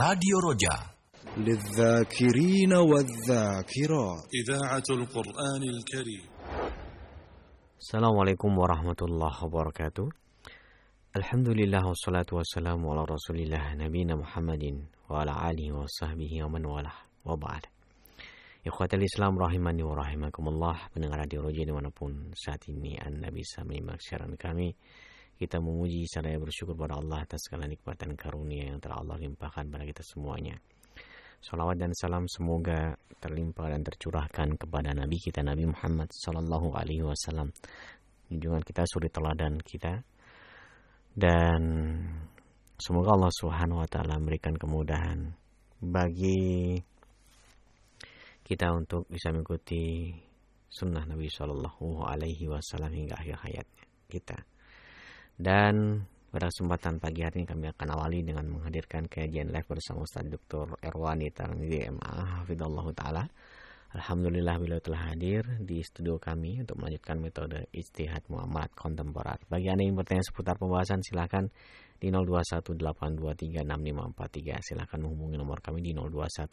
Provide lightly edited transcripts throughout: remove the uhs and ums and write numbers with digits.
Radio Roja للذاكرين والذاكرات إذاعة القرآن الكريم. Assalamualaikum warahmatullahi wabarakatuh. Alhamdulillah wassalatu wassalamu ala rasulillah nabiyina Muhammadin wa ala alihi wa sahbihi wa man walah wa ba'd. Ikhwatal Islam rahimani wa rahimakumullah, pendengar Radio Roja dimanapun saat ini Anda bisa menyimak siaran kami. Kita memuji serta bersyukur pada Allah atas segala nikmat dan karunia yang telah Allah limpahkan pada kita semuanya. Salawat dan salam semoga terlimpah dan tercurahkan kepada Nabi kita Nabi Muhammad sallallahu alaihi wasallam, junjungan kita, suri teladan kita, dan semoga Allah Subhanahu wa taala memberikan kemudahan bagi kita untuk bisa mengikuti sunnah Nabi sallallahu alaihi wasallam hingga akhir hayat kita. Dan pada kesempatan pagi hari ini kami akan awali dengan menghadirkan kajian live bersama Ustaz Dr. Erwani Tarmizi MA hafizallahu taala. Alhamdulillah beliau telah hadir di studio kami untuk melanjutkan metode ijtihad muamalat kontemporer. Bagi Anda yang bertanya seputar pembahasan silakan di 0218236543. Silakan menghubungi nomor kami di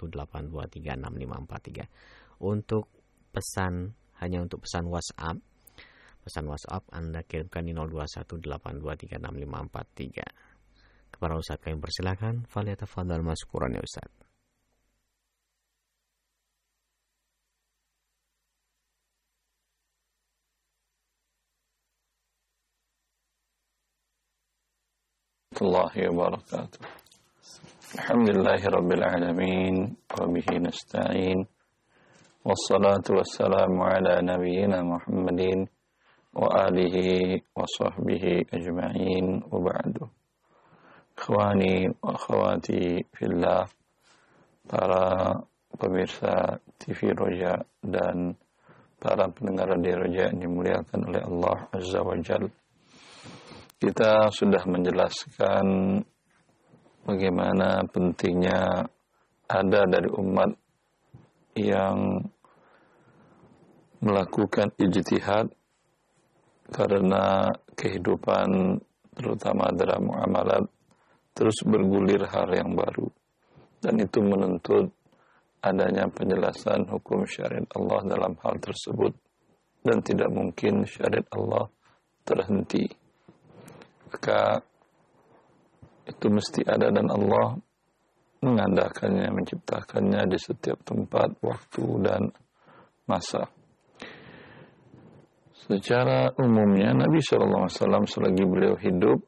0218236543. Untuk pesan, hanya untuk pesan WhatsApp. Pesan WhatsApp Anda kirimkan di 0218236543. Kepada Ustaz kami persilakan, falyatafadhal maskuran ya Ustaz. Warahmatullahi wabarakatuh. Alhamdulillahirabbil alamin wa bihi nasta'in. Wassalatu wassalamu ala nabiyyina Muhammadin wa alihi wa sahbihi ajma'in wa ba'du. Ikhwani wa akhwati fillah, para pemirsa TV Roja dan para pendengar Radio Roja yang dimuliakan oleh Allah Azza wa Jalla. Kita sudah menjelaskan bagaimana pentingnya ada dari umat yang melakukan ijtihad karena kehidupan terutama dalam muamalat terus bergulir hal yang baru, dan itu menuntut adanya penjelasan hukum syariat Allah dalam hal tersebut, dan tidak mungkin syariat Allah terhenti. Maka itu mesti ada, dan Allah mengadakannya, menciptakannya di setiap tempat, waktu, dan masa. Secara umumnya Nabi SAW selagi beliau hidup,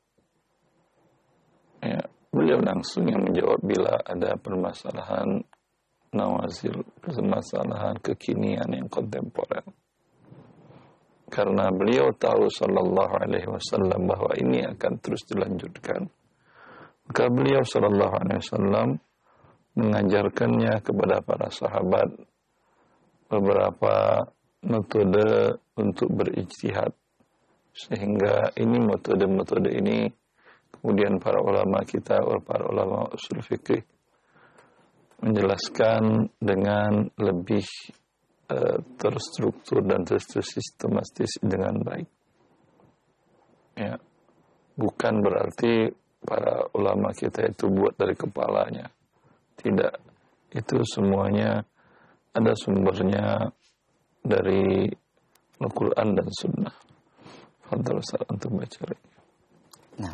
ya, beliau langsung yang menjawab bila ada permasalahan nawazil, permasalahan kekinian yang kontemporer. Karena beliau tahu sallallahu alaihi wasallam bahwa ini akan terus dilanjutkan. Maka beliau sallallahu alaihi wasallam mengajarkannya kepada para sahabat beberapa metode untuk berijtihad, sehingga ini metode-metode ini kemudian para ulama kita, para ulama usul fikih menjelaskan dengan lebih terstruktur dan tersistematis dengan baik. Ya, bukan berarti para ulama kita itu buat dari kepalanya. Tidak, itu semuanya ada sumbernya dari Al-Quran dan Sunnah. Fadhal Ustaz untuk baca lagi. Nah,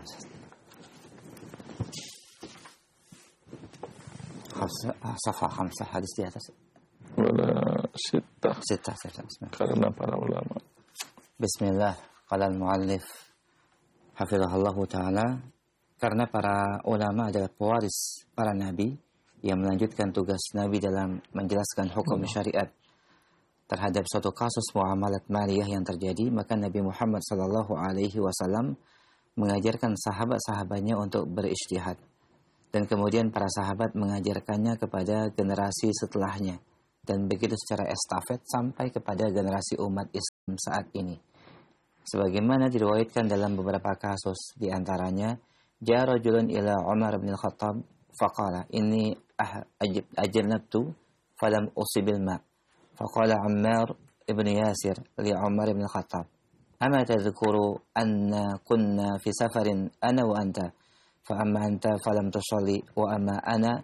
Safha 5 hadis di atas. Wala sitah. Bismillah. Karena para ulama. Bismillah. Qala al-muallif hafizahullahu taala, karena para ulama adalah pewaris para nabi yang melanjutkan tugas nabi dalam menjelaskan hukum syariat terhadap suatu kasus muamalat maliyah yang terjadi, maka Nabi Muhammad sallallahu alaihi wasallam mengajarkan sahabat-sahabatnya untuk berijtihad, dan kemudian para sahabat mengajarkannya kepada generasi setelahnya, dan begitu secara estafet sampai kepada generasi umat Islam saat ini. Sebagaimana diriwayatkan dalam beberapa kasus, di antaranya jaa rajulun ila Umar bin Khattab faqala inni ajnabtu falam usibil ma. Faqala Ammar ibn Yasir li Umar bin Khattab, ama tadhkuru anna kunna fi safarin ana wa anta, fa amma anta falam tusalli wa amma ana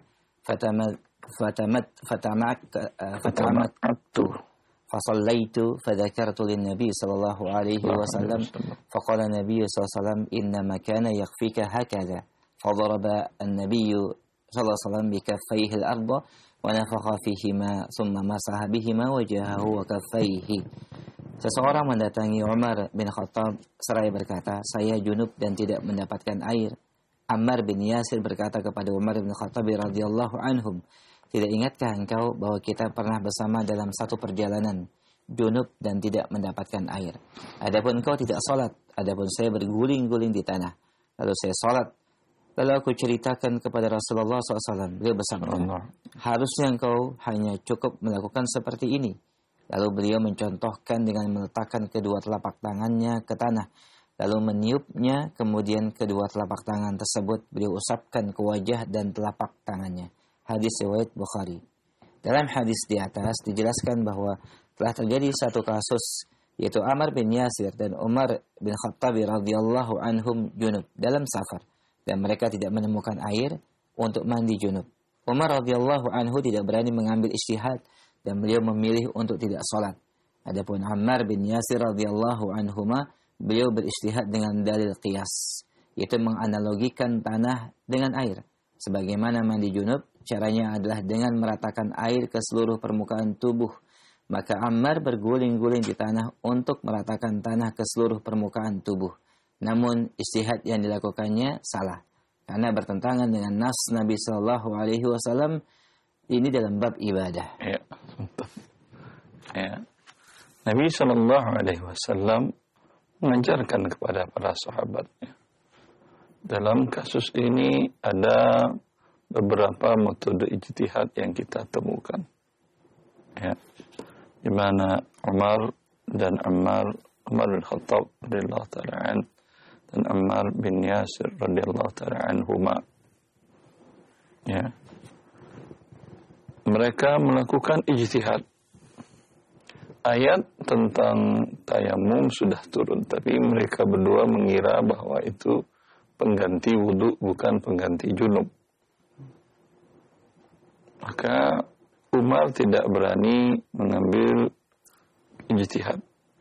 fatamattu fasallaitu fadzakartu lin-nabi sallallahu alaihi wasallam faqala an-nabiy sallallahu alaihi wasallam innama kana yakfika hakadha fadaraba an-nabiy sallallahu alaihi wasallam bikaffaihi al-ardha wa nafakha fihima thumma masaha bihima wajhahu wa kaffaihi. Seseorang mendatangi Umar bin Khattab seraya berkata, saya junub dan tidak mendapatkan air. Ammar bin Yasir berkata kepada Umar bin Khattab radhiyallahu anhum, tidak ingatkah engkau bahwa kita pernah bersama dalam satu perjalanan, junub dan tidak mendapatkan air. Adapun engkau tidak salat, adapun saya berguling-guling di tanah. Lalu saya salat. Lalu aku ceritakan kepada Rasulullah SAW. Beliau bersabda, harusnya engkau hanya cukup melakukan seperti ini. Lalu beliau mencontohkan dengan meletakkan kedua telapak tangannya ke tanah. Lalu meniupnya, kemudian kedua telapak tangan tersebut beliau usapkan ke wajah dan telapak tangannya. Hadis riwayat Bukhari. Dalam hadis di atas dijelaskan bahwa telah terjadi satu kasus, yaitu Ammar bin Yasir dan Umar bin Khattab radhiyallahu anhum junub dalam safar, dan mereka tidak menemukan air untuk mandi junub. Umar radhiyallahu anhu tidak berani mengambil ijtihad dan beliau memilih untuk tidak salat. Adapun Ammar bin Yasir radhiyallahu anhuma, beliau berijtihad dengan dalil qiyas, yaitu menganalogikan tanah dengan air. Sebagaimana mandi junub, caranya adalah dengan meratakan air ke seluruh permukaan tubuh. Maka Ammar berguling-guling di tanah untuk meratakan tanah ke seluruh permukaan tubuh. Namun ijtihad yang dilakukannya salah, karena bertentangan dengan nas Nabi Sallallahu Alaihi Wasallam ini dalam bab ibadah. Ya, ya. Nabi Sallallahu Alaihi Wasallam mengajarkan kepada para sahabatnya. Dalam kasus ini ada beberapa metode ijtihad yang kita temukan. Ya, di mana Umar dan Umar bin Khattab radhiyallahu taala an dan Ammar bin Yasir radhiyallahu taala anhuma, ya, mereka melakukan ijtihad. Ayat tentang tayamum sudah turun, tapi mereka berdua mengira bahwa itu pengganti wudu, bukan pengganti junub. Maka Umar tidak berani mengambil ijtihad,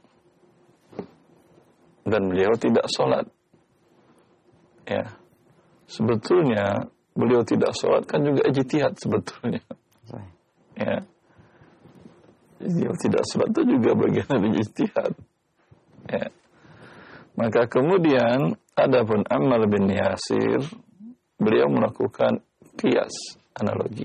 dan beliau tidak sholat. Ya, sebetulnya beliau tidak sholat kan juga ijtihad sebetulnya. Ya, beliau tidak sholat itu juga bagian dari ijtihad. Ya. Maka kemudian adapun Ammar bin Yasir, beliau melakukan qiyas, analogi.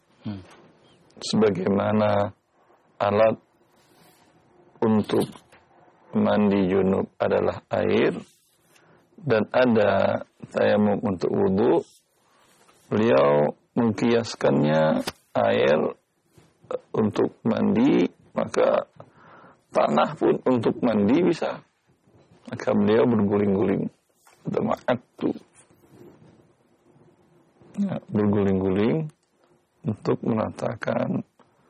Sebagaimana alat untuk mandi junub adalah air dan ada tayamum untuk wudu, beliau mengkiaskannya air untuk mandi, maka tanah pun untuk mandi bisa. Maka beliau berguling-guling, tamattu, ya, berguling-guling untuk meratakan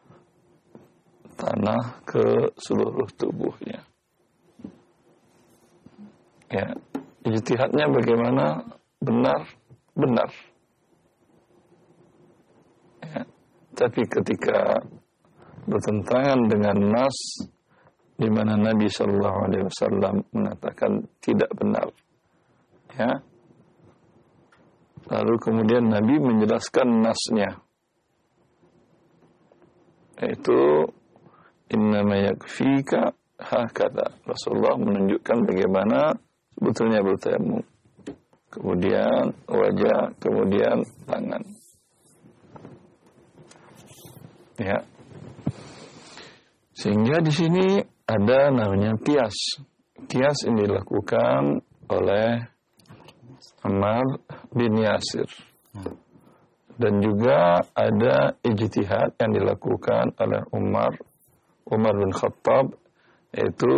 tanah ke seluruh tubuhnya. Ya, ijtihadnya bagaimana? Benar. Ya, tapi ketika bertentangan dengan nas di mana Nabi Shallallahu Alaihi Wasallam mengatakan tidak benar, ya, lalu kemudian Nabi menjelaskan nasnya, yaitu innama yakfika hakadha. Rasulullah menunjukkan bagaimana sebetulnya bertayamum, kemudian wajah, kemudian tangan. Ya, sehingga di sini ada namanya qiyas. Qiyas ini dilakukan oleh Ammar bin Yasir. Dan juga ada ijtihad yang dilakukan oleh Umar bin Khattab, yaitu